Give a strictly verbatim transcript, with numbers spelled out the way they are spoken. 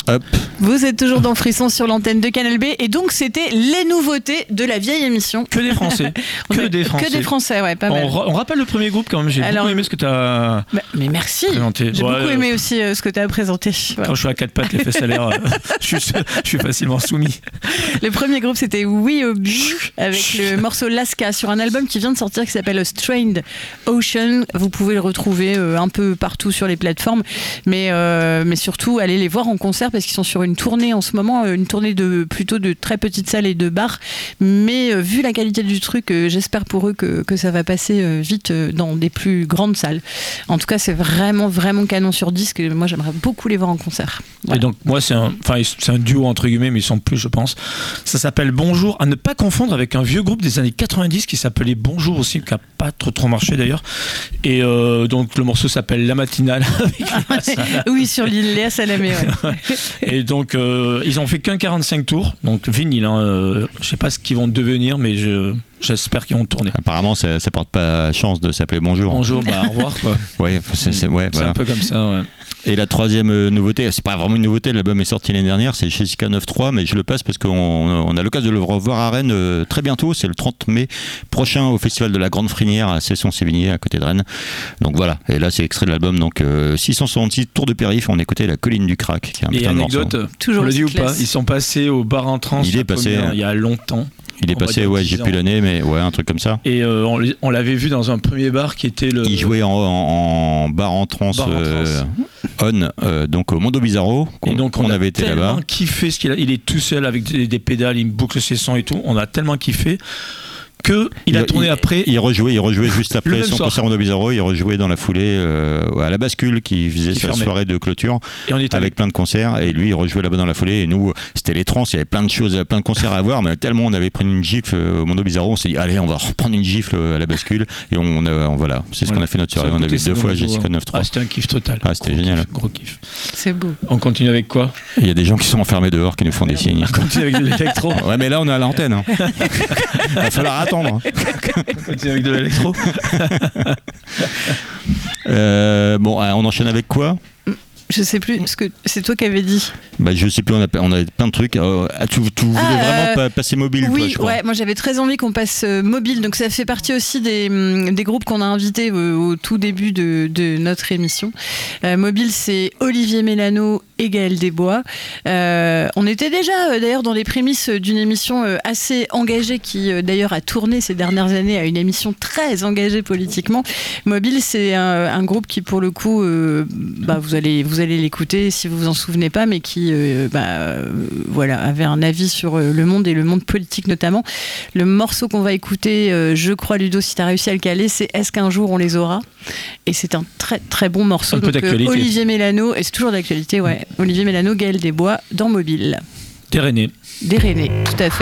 Hop. Vous êtes toujours dans Frisson sur l'antenne de Canal B et donc c'était les nouveautés de la vieille émission. Que des Français. que des Français. Que des Français, ouais, pas mal. On, ra- on rappelle le premier groupe quand même. J'ai Alors, beaucoup aimé ce que tu as bah, mais merci. présenté. J'ai ouais, beaucoup euh, aimé aussi euh, ce que tu as présenté. Ouais. Quand je suis à quatre pattes, les fesses à l'air, euh, je, suis, je suis facilement soumis. Le premier groupe c'était We Obi avec le morceau Laska sur un album qui vient de sortir qui s'appelle A Strained Ocean. Vous pouvez le retrouver euh, un peu partout sur les plateformes, mais, euh, mais surtout allez les voir en concert parce qu'ils sont sur une tournée en ce moment, une tournée de plutôt de très petites salles et de bars, mais euh, vu la qualité du truc, euh, j'espère pour eux que, que ça va passer euh, vite euh, dans des plus grandes salles. En tout cas, c'est vraiment vraiment canon sur disque. Moi, j'aimerais beaucoup les voir en concert. Voilà. Et donc moi, c'est un, enfin, c'est un duo entre guillemets, mais ils sont plus, je pense. Ça s'appelle Bonjour, à ne pas confondre avec un vieux groupe des années quatre-vingt-dix qui s'appelait Bonjour aussi, qui n'a pas trop trop marché d'ailleurs. Et euh, donc le morceau s'appelle La Matinale. Oui, sur l'île Léa Salamé. Ouais. Et donc euh, ils ont fait qu'un quarante-cinq tours, donc vinyle. Hein, euh, je sais pas ce qu'ils vont devenir, mais je, j'espère qu'ils vont tourner. Apparemment, ça, ça porte pas chance de s'appeler Bonjour. Bonjour, bah au revoir quoi. Ouais, c'est, c'est, ouais, c'est voilà. un peu comme ça. Ouais. Et la troisième euh, nouveauté, c'est pas vraiment une nouveauté, l'album est sorti l'année dernière, c'est Jessica neuf trois, mais je le passe parce qu'on on a l'occasion de le revoir à Rennes euh, très bientôt, c'est le trente mai prochain au festival de la Grande Frinière à Cesson-Sévigné à côté de Rennes. Donc voilà, et là c'est extrait de l'album, donc euh, six cent soixante-six Tours de Périph', on écoutait La Colline du Crack, qui est un Et putain de anecdote, morceau. Toujours on le dit ou classe. pas, ils sont passés au bar en trans. Il est passé, première, hein. il y a longtemps. Il est On va passé, dire ouais, dix j'ai ans. plus l'année, mais ouais, un truc comme ça. Et euh, on, l- on l'avait vu dans un premier bar qui était le. Il jouait en, en, en bar en trans, Bar en euh, on, euh, donc au Mondo Bizarro, Et donc on, on a avait été tellement là-bas. kiffé ce qu'il a. Il est tout seul avec des, des pédales, il boucle ses sons et tout. On a tellement kiffé que il a tourné il, après. Il rejouait, il rejouait juste Le après même son soir. concert Mondo Bizarro. Il rejouait dans la foulée euh, à la bascule qui faisait Qui sa fermait. soirée de clôture Et on était avec plein de concerts. Et lui, il rejouait là-bas dans la foulée. Et nous, c'était les trans. Il y avait plein de choses, plein de concerts à voir. Mais tellement on avait pris une gifle au Mondo Bizarro, on s'est dit allez, on va reprendre une gifle à la bascule. Et on, on, a, on voilà, c'est ce Voilà. qu'on a fait notre soirée. Ça a On a coûté vu deux cinq fois euros. Jessica neuf trois. Ah, c'était un kiff total. Ah, c'était Gros génial. kiff, gros kiff. C'est beau. On continue avec quoi? Il y a des gens qui sont enfermés dehors qui nous font des signes. On continue avec de l'électro. Ouais, mais là on est à l'antenne. Hein. Il va falloir attendre. On continue avec de l'électro. Euh, bon, on enchaîne avec quoi? Je sais plus ce que c'est toi qui avais dit. Bah, je sais plus, on a, on a plein de trucs. Euh, tu, tu voulais Ah, vraiment euh, pas passer mobile, Oui, toi, je crois. ouais, moi j'avais très envie qu'on passe euh, mobile, donc ça fait partie aussi des, hum, des groupes qu'on a invités euh, au tout début de, de notre émission. Euh, mobile, c'est Olivier Mélano et Gaël Desbois. Euh, on était déjà euh, d'ailleurs dans les prémices d'une émission euh, assez engagée qui euh, d'ailleurs a tourné ces dernières années à une émission très engagée politiquement. Mobile, c'est un, un groupe qui pour le coup, euh, bah, vous allez, vous allez l'écouter si vous vous en souvenez pas, mais qui euh, bah, euh, voilà, avait un avis sur euh, le monde et le monde politique notamment. Le morceau qu'on va écouter, euh, je crois Ludo si tu as réussi à le caler, c'est Est-ce qu'un jour on les aura? Et c'est un très très bon morceau. Un peu Donc, euh, d'actualité. Olivier Mélano, et c'est toujours d'actualité, ouais. Olivier Mélano, Gaël Desbois dans Mobile. T'es René. Des Rennais, tout à fait.